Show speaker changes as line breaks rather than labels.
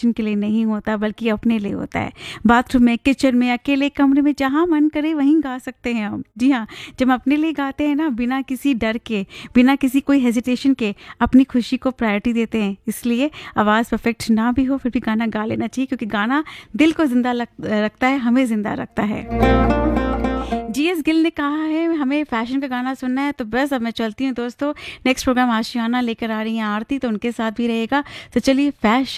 Validation के लिए नहीं होता, बल्कि अपने लिए होता है। बाथरूम में, किचन में, अकेले कमरे में, जहाँ मन करे वहीं गा सकते हैं हम। जी हाँ, जब हम अपने लिए गाते हैं ना, बिना किसी डर के, बिना किसी कोई हेजिटेशन के, अपनी खुशी को प्रायोरिटी देते हैं। इसलिए आवाज़ परफेक्ट ना भी हो फिर भी गाना गा लेना चाहिए, क्योंकि गाना दिल को जिंदा रखता है, हमें जिंदा रखता है। जीएस गिल ने कहा है हमें फैशन का गाना सुनना है, तो बस अब मैं चलती हूँ दोस्तों। नेक्स्ट प्रोग्राम आशियाना लेकर आ रही हैं आरती, तो उनके साथ भी रहेगा। तो चलिए फैशन